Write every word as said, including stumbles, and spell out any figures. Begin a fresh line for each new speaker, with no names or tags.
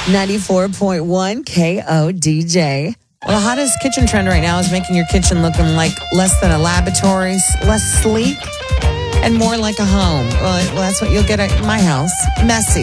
ninety-four point one K O D J.
Well, the hottest kitchen trend right now is making your kitchen looking like less than a laboratory, less sleek, and more like a home. Well, that's what you'll get at my house. Messy.